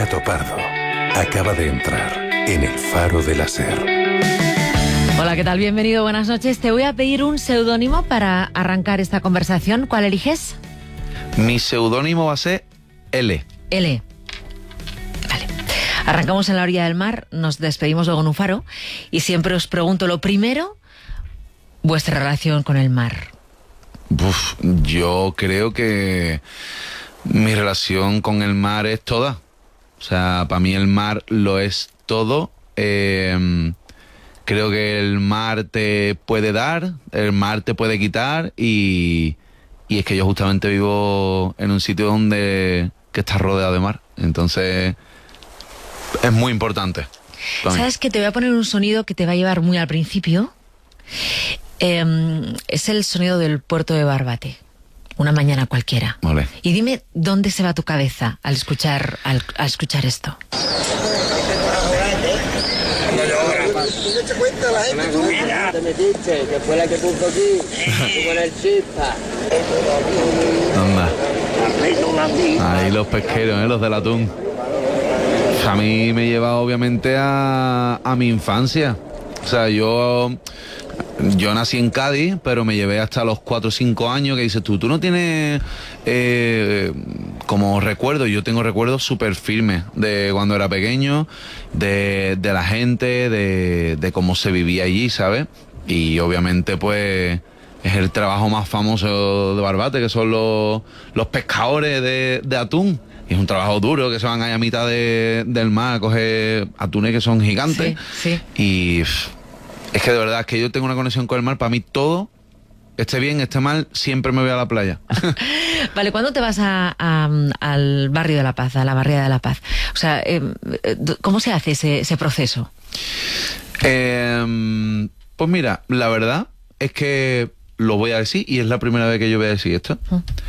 Gato Pardo acaba de entrar en el Faro de la Ser. Hola, ¿qué tal? Bienvenido, buenas noches. Te voy a pedir un seudónimo para arrancar esta conversación. ¿Cuál eliges? Mi seudónimo va a ser L. L. Vale. Arrancamos en la orilla del mar, nos despedimos luego en un faro y siempre os pregunto lo primero, vuestra relación con el mar. Yo creo que mi relación con el mar es toda. O sea, para mí el mar lo es todo. Creo que el mar te puede dar, el mar te puede quitar y es que yo justamente vivo en un sitio que está rodeado de mar. Entonces es muy importante. ¿Sabes que te voy a poner un sonido que te va a llevar muy al principio? Es el sonido del puerto de Barbate. Una mañana cualquiera. Vale. Y dime dónde se va tu cabeza al escuchar esto. Anda. Ahí los pesqueros, los del atún. A mí me lleva obviamente a mi infancia. O sea, yo nací en Cádiz, pero me llevé hasta los 4 o 5 años, que dices tú no tienes como recuerdos. Yo tengo recuerdos súper firmes de cuando era pequeño, de la gente, de cómo se vivía allí, ¿sabes? Y obviamente pues es el trabajo más famoso de Barbate, que son los pescadores de atún. Y es un trabajo duro, que se van ahí a mitad del mar a coger atunes que son gigantes. Sí. Y es que de verdad, es que yo tengo una conexión con el mar. Para mí todo, esté bien, esté mal, siempre me voy a la playa. Vale, ¿cuándo te vas al barrio de La Paz, a la barriada de La Paz? O sea, ¿cómo se hace ese proceso? Pues mira, la verdad es que lo voy a decir, y es la primera vez que yo voy a decir esto.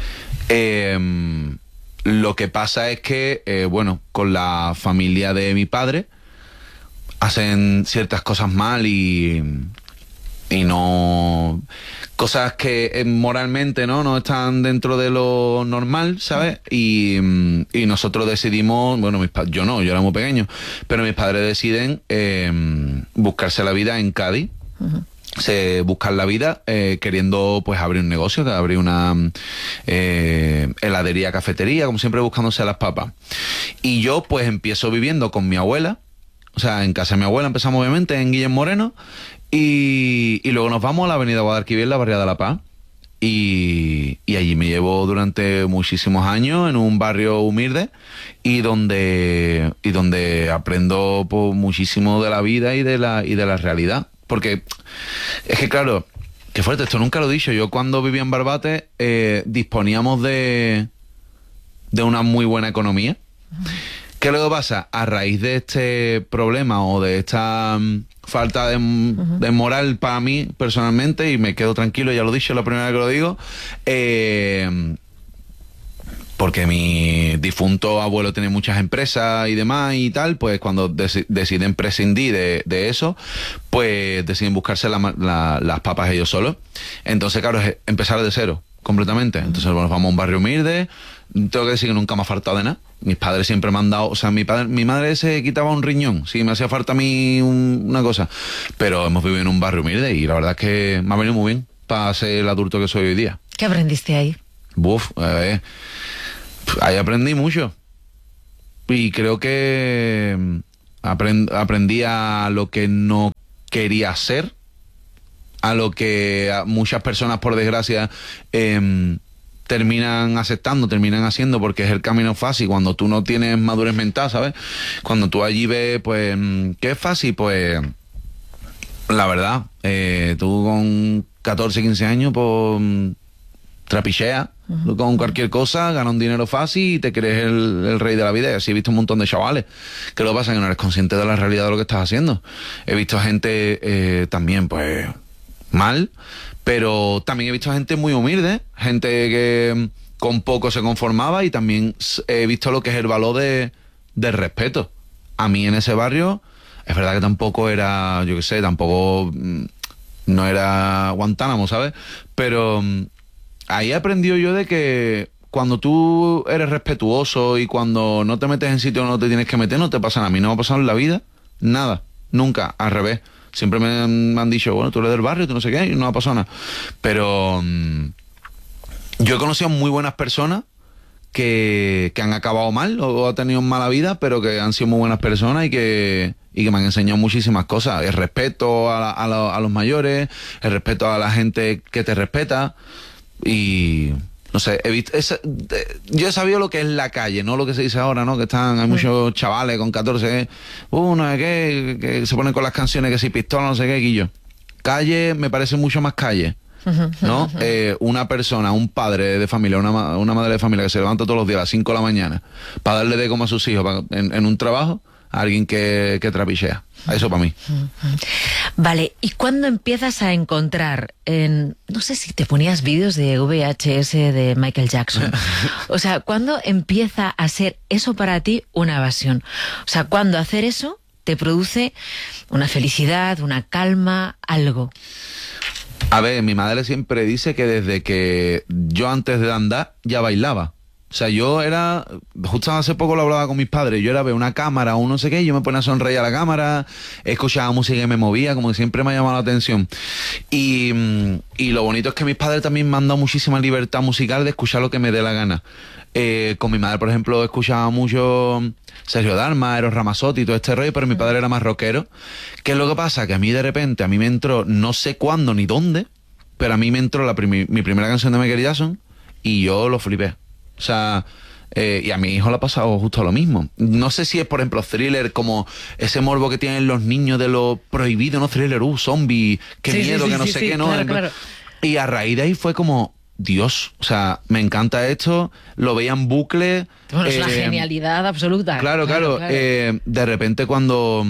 Lo que pasa es que, bueno, con la familia de mi padre hacen ciertas cosas mal y no... Cosas que moralmente no están dentro de lo normal, ¿sabes? Y nosotros decidimos, bueno, yo era muy pequeño, pero mis padres deciden buscarse la vida en Cádiz. Se buscan la vida queriendo pues abrir un negocio, abrir una heladería, cafetería, como siempre buscándose las papas. Y yo pues empiezo viviendo con mi abuela, o sea, en casa de mi abuela empezamos obviamente en Guillem Moreno y luego nos vamos a la avenida Guadalquivir, la barriada de La Paz. Y allí me llevo durante muchísimos años en un barrio humilde y donde aprendo pues, muchísimo de la vida y de la realidad. Porque es que claro, qué fuerte, esto nunca lo he dicho. Yo cuando vivía en Barbate disponíamos de una muy buena economía. ¿Qué luego pasa? A raíz de este problema o de esta falta de moral para mí personalmente, y me quedo tranquilo, ya lo he dicho, es la primera vez que lo digo, porque mi difunto abuelo tiene muchas empresas y demás y tal, pues cuando deciden prescindir de eso, pues deciden buscarse las papas ellos solos. Entonces, claro, es empezar de cero, completamente. Entonces, bueno, nos vamos a un barrio humilde. Tengo que decir que nunca me ha faltado de nada. Mis padres siempre me han dado... O sea, mi madre se quitaba un riñón si me hacía falta a mí una cosa. Pero hemos vivido en un barrio humilde y la verdad es que me ha venido muy bien para ser el adulto que soy hoy día. ¿Qué aprendiste ahí? Ahí aprendí mucho. Y creo que aprendí a lo que no quería ser, a lo que muchas personas, por desgracia, terminan aceptando, terminan haciendo, porque es el camino fácil cuando tú no tienes madurez mental, ¿sabes? Cuando tú allí ves, pues, ¿qué es fácil? Pues, la verdad, tú con 14, 15 años, pues, trapicheas con cualquier cosa, ganas un dinero fácil y te crees el rey de la vida. Y así he visto un montón de chavales que lo pasa que no eres consciente de la realidad de lo que estás haciendo. He visto gente también, pues, mal, pero también he visto gente muy humilde, gente que con poco se conformaba, y también he visto lo que es el valor del respeto. A mí en ese barrio, es verdad que tampoco era, yo qué sé, tampoco no era Guantánamo, ¿sabes? Pero ahí he aprendido yo de que cuando tú eres respetuoso y cuando no te metes en sitios donde no te tienes que meter, no te pasa nada. A mí no me ha pasado en la vida nada, nunca, al revés. Siempre me han dicho, bueno, tú eres del barrio, tú no sé qué, y no ha pasado nada. Pero yo he conocido muy buenas personas que han acabado mal o han tenido mala vida, pero que han sido muy buenas personas y que me han enseñado muchísimas cosas. El respeto a los mayores, el respeto a la gente que te respeta y... No sé, yo he sabido lo que es la calle, no lo que se dice ahora, ¿no? Que hay muchos chavales con 14, no sé qué, que se ponen con las canciones que si pistola, no sé qué, Guillo. Calle me parece mucho más calle, ¿no? Una persona, un padre de familia, una madre de familia que se levanta todos los días a las 5 de la mañana para darle de comer a sus hijos en un trabajo, a alguien que trapichea. Eso para mí. Vale, ¿y cuándo empiezas a encontrar no sé si te ponías vídeos de VHS de Michael Jackson? O sea, ¿cuándo empieza a ser eso para ti una evasión? O sea, ¿cuándo hacer eso te produce una felicidad, una calma, algo? A ver, mi madre siempre dice que desde que yo antes de andar ya bailaba. O sea, yo era, justo hace poco lo hablaba con mis padres, yo era ver una cámara o no sé qué, y yo me ponía a sonreír a la cámara, escuchaba música y me movía, como que siempre me ha llamado la atención. Y lo bonito es que mis padres también me han dado muchísima libertad musical de escuchar lo que me dé la gana. Con mi madre, por ejemplo, escuchaba mucho Sergio Dalma, Eros Ramazzotti y todo este rollo, pero mi padre era más rockero. ¿Qué es lo que pasa? Que a mí de repente, a mí me entró, no sé cuándo ni dónde, pero a mí me entró mi primera canción de Michael Jackson y yo lo flipé. O sea, y a mi hijo le ha pasado justo lo mismo. No sé si es, por ejemplo, Thriller, como ese morbo que tienen los niños de lo prohibido, ¿no? Thriller, zombie, qué miedo, que no sé qué, ¿no? Claro, claro. Y a raíz de ahí fue como, Dios, o sea, me encanta esto, lo veía en bucle. Bueno, es una genialidad absoluta. Claro. De repente cuando...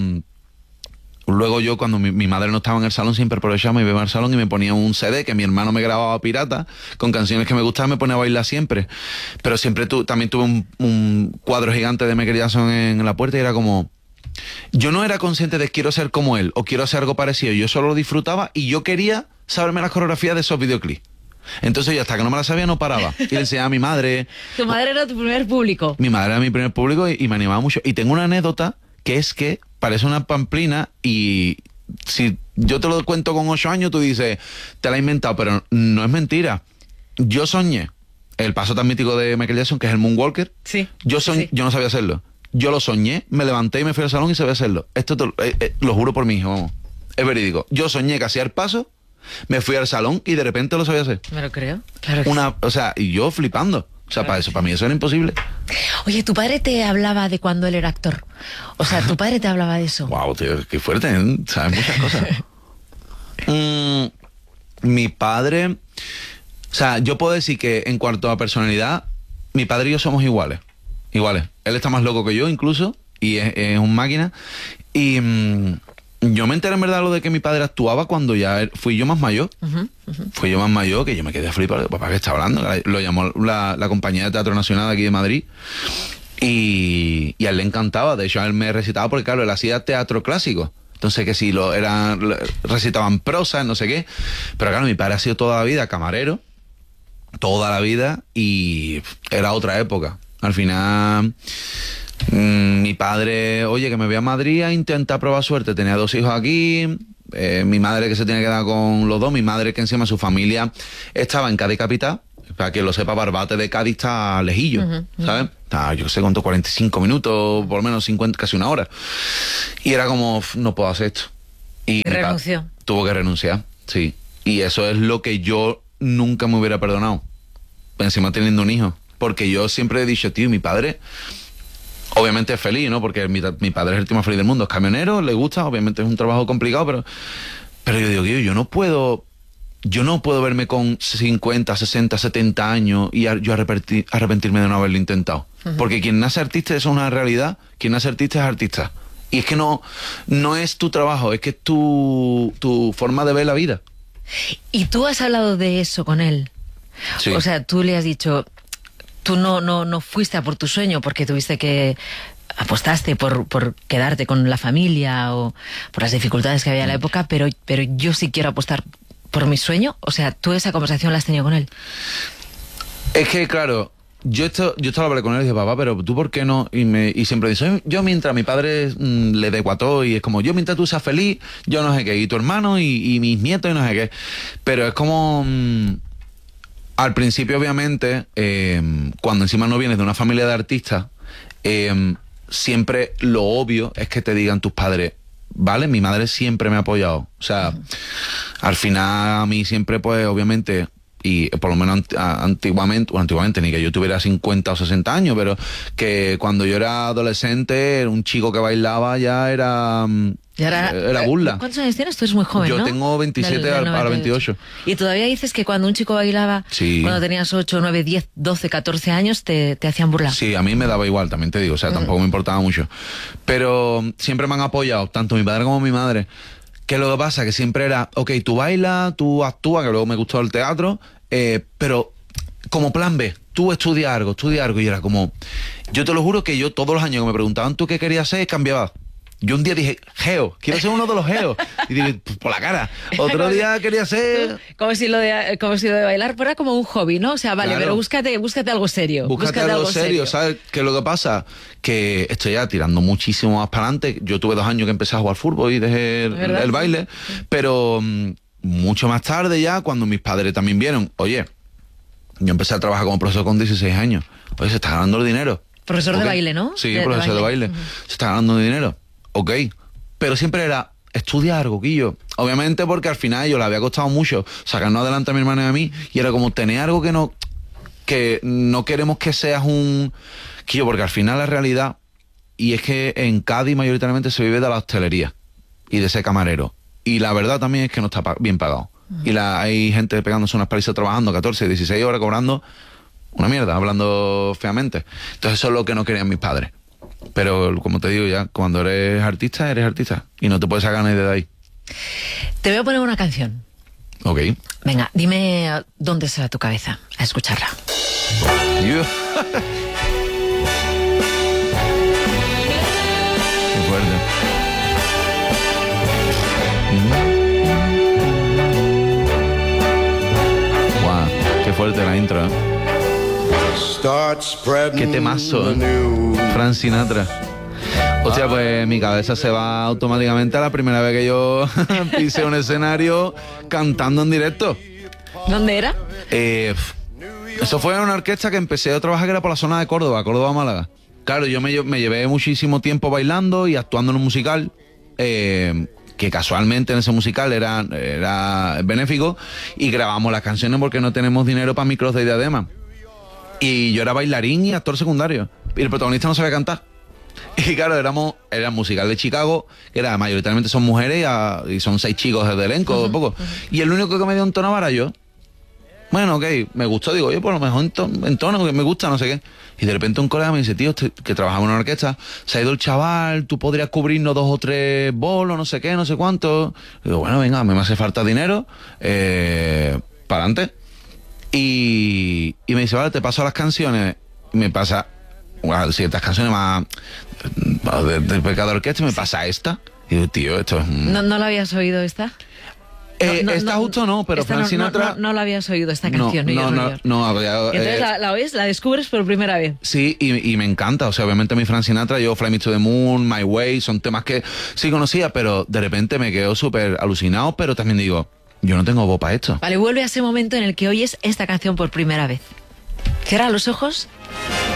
Luego yo, cuando mi madre no estaba en el salón, siempre aprovechaba, me iba al salón y me ponía un CD que mi hermano me grababa pirata, con canciones que me gustaban, me ponía a bailar siempre. Pero siempre también tuve un cuadro gigante de Michael Jackson en la puerta y era como... Yo no era consciente de quiero ser como él o quiero hacer algo parecido, yo solo lo disfrutaba y yo quería saberme las coreografías de esos videoclips. Entonces yo hasta que no me las sabía no paraba. Y le enseñaba a mi madre... ¿Tu madre era tu primer público? Mi madre era mi primer público y me animaba mucho. Y tengo una anécdota que es que parece una pamplina y si yo te lo cuento con 8 años, tú dices, te la he inventado, pero no es mentira. Yo soñé el paso tan mítico de Michael Jackson, que es el Moonwalker. Sí. Yo no sabía hacerlo. Yo lo soñé, me levanté y me fui al salón y sabía hacerlo. Esto lo juro por mi hijo, vamos. Es verídico. Yo soñé que hacía el paso, me fui al salón y de repente lo sabía hacer. Me lo creo. Claro que sí. O sea, y yo flipando. O sea, para mí eso era imposible. Oye, ¿tu padre te hablaba de cuando él era actor? O sea, ¿tu padre te hablaba de eso? Wow, tío, qué fuerte, ¿eh? Sabes muchas cosas. Mi padre... O sea, yo puedo decir que en cuanto a personalidad, mi padre y yo somos iguales. Iguales. Él está más loco que yo incluso, y es un máquina. Y yo me enteré en verdad lo de que mi padre actuaba cuando ya fui yo más mayor. Fui yo más mayor, que yo me quedé flipado. Papá, ¿qué está hablando? Lo llamó la compañía de Teatro Nacional de aquí de Madrid. Y a él le encantaba. De hecho, a él me recitaba porque, claro, él hacía teatro clásico. Entonces, que si recitaban prosa, no sé qué. Pero claro, mi padre ha sido toda la vida camarero. Toda la vida. Y era otra época. Al final... mi padre, oye, que me voy a Madrid a intentar probar suerte. Tenía 2 hijos aquí, mi madre que se tiene que dar con los 2, mi madre que encima su familia estaba en Cádiz capital. Para quien lo sepa, Barbate de Cádiz está lejillo, ¿sabes? Está, yo sé cuánto, 45 minutos, por lo menos 50, casi una hora. Y era como, no puedo hacer esto. Y renunció. Tuvo que renunciar, sí. Y eso es lo que yo nunca me hubiera perdonado. Encima teniendo un hijo. Porque yo siempre he dicho, tío, mi padre... Obviamente es feliz, ¿no? Porque mi padre es el tío más feliz del mundo. Es camionero, le gusta, obviamente es un trabajo complicado, pero yo digo, yo no puedo verme con 50, 60, 70 años y yo arrepentirme de no haberlo intentado. Porque quien nace artista, eso es una realidad, quien nace artista es artista. Y es que no es tu trabajo, es que es tu forma de ver la vida. ¿Y tú has hablado de eso con él? Sí. O sea, tú le has dicho... Tú no fuiste a por tu sueño porque tuviste que... Apostaste por quedarte con la familia o por las dificultades que había en la época, pero yo sí quiero apostar por mi sueño. O sea, ¿tú esa conversación la has tenido con él? Es que, claro, yo esto lo hablé con él y dije, papá, pero tú ¿por qué no? Y siempre dice, yo mientras mi padre le dé cuató, y es como, yo mientras tú seas feliz, yo no sé qué, y tu hermano y mis nietos y no sé qué. Pero es como... al principio, obviamente, cuando encima no vienes de una familia de artistas, siempre lo obvio es que te digan tus padres, ¿vale? Mi madre siempre me ha apoyado. O sea, al final a mí siempre, pues, obviamente... y por lo menos antiguamente, ni que yo tuviera 50 o 60 años, pero que cuando yo era adolescente, un chico que bailaba ya era burla. ¿Cuántos años tienes? Tú eres muy joven, yo ¿no? tengo 27 ahora 28. Y todavía dices que cuando un chico bailaba, sí, cuando tenías 8, 9, 10, 12, 14 años, te hacían burla. Sí, a mí me daba igual, también te digo, o sea, tampoco me importaba mucho. Pero siempre me han apoyado, tanto mi padre como mi madre. Que lo que pasa que siempre era, ok, tú bailas, tú actúas, que luego me gustó el teatro, pero como plan B, tú estudia algo, y era como, yo te lo juro que yo todos los años que me preguntaban tú qué querías ser, cambiaba. Yo un día dije, geo, quiero ser uno de los geos. Y dije, por la cara. Otro día quería ser... Como si lo de bailar fuera como un hobby, ¿no? O sea, vale, claro. Pero búscate algo serio. Búscate algo serio, ¿sabes? Que lo que pasa, que estoy ya tirando muchísimo más para adelante. Yo tuve 2 años que empecé a jugar fútbol y dejé el baile. Pero mucho más tarde ya, cuando mis padres también vieron, oye, yo empecé a trabajar como profesor con 16 años. Oye, se está ganando el dinero. Profesor de baile, ¿no? Sí, profesor de baile. Se está ganando dinero. Ok, pero siempre era estudiar algo, Guillo. Obviamente porque al final a ellos les había costado mucho sacarnos adelante a mi hermano y a mí, y era como tener algo que no queremos que seas un... Guillo, porque al final la realidad, y es que en Cádiz mayoritariamente se vive de la hostelería y de ser camarero. Y la verdad también es que no está bien pagado. Y hay gente pegándose unas palizas trabajando 14, 16 horas cobrando una mierda, hablando feamente. Entonces eso es lo que no querían mis padres. Pero como te digo ya, cuando eres artista y no te puedes sacar nadie de ahí. Te voy a poner una canción. Ok. Venga, dime dónde se va tu cabeza a escucharla. Qué fuerte. Wow, qué fuerte la intro, ¿eh? Qué temazo, Frank Sinatra. O sea, pues mi cabeza se va automáticamente a la primera vez que yo pisé un escenario cantando en directo. ¿Dónde era? Eso fue en una orquesta que empecé a trabajar, que era por la zona de Córdoba, Málaga. Claro, yo me llevé muchísimo tiempo bailando y actuando en un musical, que casualmente en ese musical era benéfico, y grabamos las canciones porque no tenemos dinero para micros de diadema. Y yo era bailarín y actor secundario. Y el protagonista no sabía cantar. Y claro, era un musical de Chicago, que mayoritariamente son mujeres y son 6 chicos de elenco, poco. Y el único que me dio un tono era yo. Bueno, ok, me gustó, digo, oye, por lo mejor en tono, que me gusta, no sé qué. Y de repente un colega me dice, tío, que trabajamos en una orquesta, se ha ido el chaval, tú podrías cubrirnos 2 o 3 bolos, no sé qué, no sé cuánto. Y digo, bueno, venga, a mí me hace falta dinero, para adelante. Y me dice, vale, te paso las canciones. Y me pasa ciertas canciones más del Pecado Orquesta, y me pasa esta. Y digo, tío, esto es... ¿No la habías oído esta? Esta justo no, pero Frank Sinatra... No la habías oído esta canción. No. Entonces la oyes, la descubres por primera vez. Sí, y me encanta. O sea, obviamente mi Frank Sinatra, yo Fly Me to the Moon, My Way, son temas que sí conocía, pero de repente me quedo súper alucinado, pero también digo, yo no tengo voz para esto. Vale, vuelve a ese momento en el que oyes esta canción por primera vez. Cierra los ojos